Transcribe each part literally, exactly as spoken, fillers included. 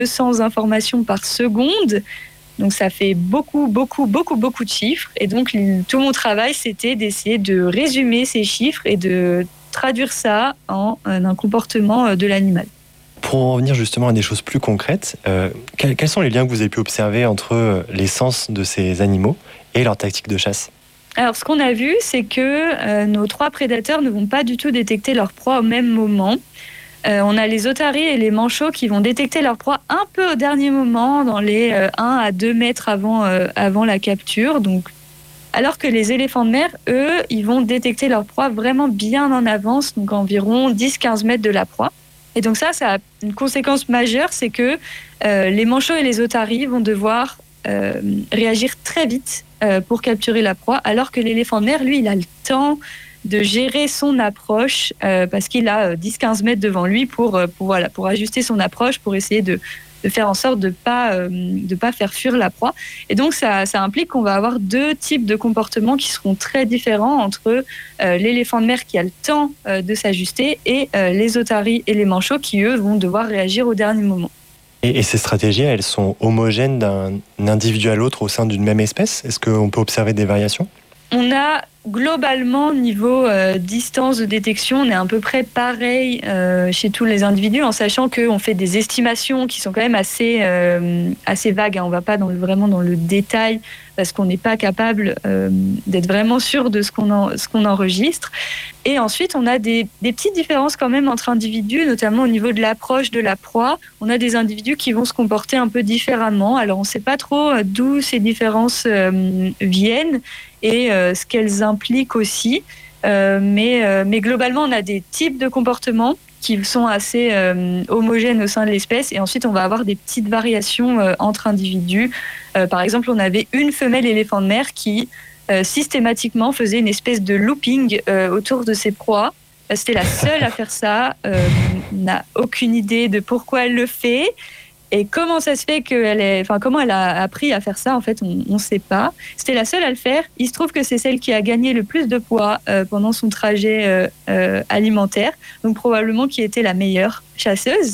cents informations par seconde. Donc ça fait beaucoup, beaucoup, beaucoup, beaucoup de chiffres. Et donc tout mon travail, c'était d'essayer de résumer ces chiffres et de traduire ça en un comportement de l'animal. Pour en revenir justement à des choses plus concrètes, euh, quels, quels sont les liens que vous avez pu observer entre les sens de ces animaux et leur tactique de chasse ? Alors ce qu'on a vu, c'est que euh, nos trois prédateurs ne vont pas du tout détecter leur proie au même moment. Euh, on a les otaries et les manchots qui vont détecter leur proie un peu au dernier moment, dans les euh, un à deux mètres avant, euh, avant la capture. Donc, alors que les éléphants de mer, eux, ils vont détecter leur proie vraiment bien en avance, donc environ dix à quinze mètres de la proie. Et donc ça, ça a une conséquence majeure, c'est que euh, les manchots et les otaries vont devoir euh, réagir très vite euh, pour capturer la proie, alors que l'éléphant de mer, lui, il a le temps de gérer son approche euh, parce qu'il a dix à quinze mètres devant lui pour, pour, voilà, pour ajuster son approche, pour essayer de, de faire en sorte de ne pas, euh, de pas faire fuir la proie. Et donc, ça, ça implique qu'on va avoir deux types de comportements qui seront très différents entre euh, l'éléphant de mer qui a le temps euh, de s'ajuster et euh, les otaries et les manchots qui, eux, vont devoir réagir au dernier moment. Et, et ces stratégies, elles sont homogènes d'un individu à l'autre au sein d'une même espèce ? Est-ce qu'on peut observer des variations ? On a globalement, niveau euh, distance de détection, on est à peu près pareil euh, chez tous les individus, en sachant qu'on fait des estimations qui sont quand même assez, euh, assez vagues. Hein. On ne va pas dans le, vraiment dans le détail parce qu'on n'est pas capable euh, d'être vraiment sûr de ce qu'on, en, ce qu'on enregistre. Et ensuite, on a des, des petites différences quand même entre individus, notamment au niveau de l'approche de la proie. On a des individus qui vont se comporter un peu différemment. Alors, on ne sait pas trop d'où ces différences euh, viennent et euh, ce qu'elles impliquent aussi. Euh, mais, euh, mais globalement, on a des types de comportements qui sont assez euh, homogènes au sein de l'espèce. Et ensuite, on va avoir des petites variations euh, entre individus. Euh, par exemple, on avait une femelle éléphant de mer qui, euh, systématiquement, faisait une espèce de looping euh, autour de ses proies. C'était la seule à faire ça. Euh, on n'a aucune idée de pourquoi elle le fait. Et comment ça se fait qu'elle est, enfin, comment elle a appris à faire ça, en fait, on ne sait pas. C'était la seule à le faire. Il se trouve que c'est celle qui a gagné le plus de poids euh, pendant son trajet euh, euh, alimentaire. Donc, probablement qui était la meilleure chasseuse.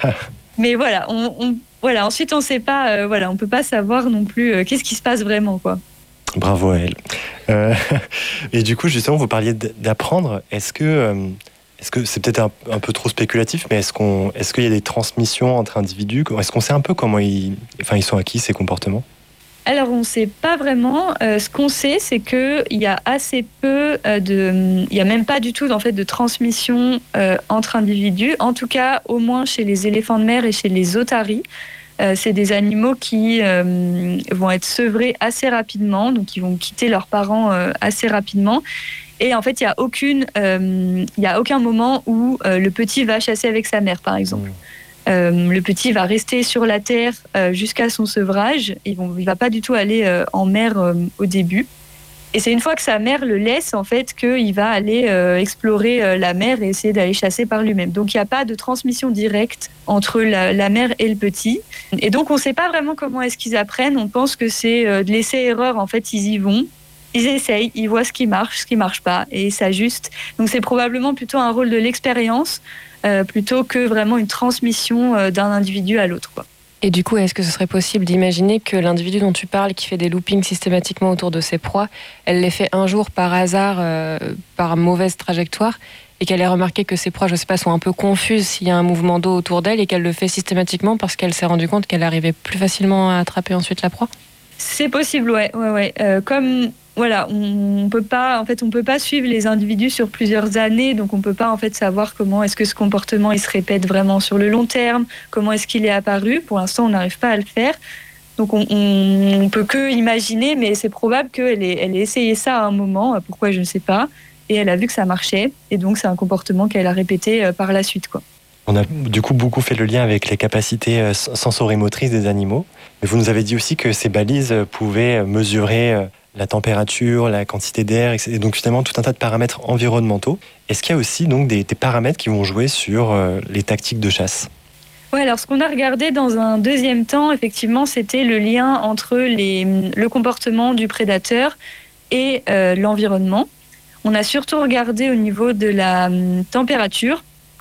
Mais voilà, on, on, voilà, ensuite, on ne sait pas, euh, voilà, on ne peut pas savoir non plus euh, qu'est-ce qui se passe vraiment, quoi. Bravo à elle. Euh, et du coup, justement, vous parliez d'apprendre. Est-ce que... Euh... Est-ce que c'est peut-être un, un peu trop spéculatif, mais est-ce qu'on, est-ce qu'il y a des transmissions entre individus ? Est-ce qu'on sait un peu comment ils, enfin, ils sont acquis, ces comportements ? Alors, on ne sait pas vraiment. Euh, ce qu'on sait, c'est qu'il y a assez peu euh, de... Il n'y a même pas du tout en fait, de transmission euh, entre individus. En tout cas, au moins chez les éléphants de mer et chez les otaries. Euh, c'est des animaux qui euh, vont être sevrés assez rapidement, donc ils vont quitter leurs parents euh, assez rapidement. Et en fait, il n'y a, aucune, euh, il y a aucun moment où euh, le petit va chasser avec sa mère, par exemple. Mmh. Euh, le petit va rester sur la terre euh, jusqu'à son sevrage. Il ne va pas du tout aller euh, en mer euh, au début. Et c'est une fois que sa mère le laisse, en fait, qu'il va aller euh, explorer euh, la mer et essayer d'aller chasser par lui-même. Donc, il n'y a pas de transmission directe entre la, la mère et le petit. Et donc, on ne sait pas vraiment comment est-ce qu'ils apprennent. On pense que c'est euh, de l'essai-erreur. En fait, ils y vont. Ils essayent, ils voient ce qui marche, ce qui ne marche pas, et ils s'ajustent. Donc c'est probablement plutôt un rôle de l'expérience, euh, plutôt que vraiment une transmission euh, d'un individu à l'autre, quoi. Et du coup, est-ce que ce serait possible d'imaginer que l'individu dont tu parles, qui fait des loopings systématiquement autour de ses proies, elle les fait un jour par hasard, euh, par mauvaise trajectoire, et qu'elle ait remarqué que ses proies, je ne sais pas, sont un peu confuses s'il y a un mouvement d'eau autour d'elle, et qu'elle le fait systématiquement parce qu'elle s'est rendue compte qu'elle arrivait plus facilement à attraper ensuite la proie ? C'est possible, ouais, ouais, ouais. Euh, comme voilà, on peut pas, en fait, on peut pas suivre les individus sur plusieurs années, donc on peut pas en fait savoir comment est-ce que ce comportement il se répète vraiment sur le long terme, comment est-ce qu'il est apparu. Pour l'instant, on n'arrive pas à le faire, donc on, on, on peut que imaginer, mais c'est probable qu'elle ait, elle ait essayé ça à un moment. Pourquoi, je ne sais pas, et elle a vu que ça marchait, et donc c'est un comportement qu'elle a répété par la suite, quoi. On a du coup beaucoup fait le lien avec les capacités sensorimotrices des animaux. Mais vous nous avez dit aussi que ces balises pouvaient mesurer la température, la quantité d'air, et donc finalement tout un tas de paramètres environnementaux. Est-ce qu'il y a aussi donc des, des paramètres qui vont jouer sur les tactiques de chasse ? Oui, alors ce qu'on a regardé dans un deuxième temps, effectivement, c'était le lien entre les, le comportement du prédateur et euh, l'environnement. On a surtout regardé au niveau de la température.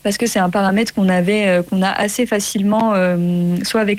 parce que c'est un paramètre qu'on avait, qu'on a assez facilement, euh, soit avec